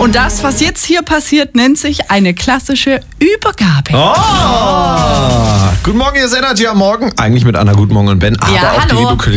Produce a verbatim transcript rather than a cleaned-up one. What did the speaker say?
Und das, was jetzt hier passiert, nennt sich eine klassische Übergabe. Oh! Guten Morgen, ihr seid ja morgen. Eigentlich mit Anna, guten Morgen und Ben. Aber Ja, auch die hallo. liebe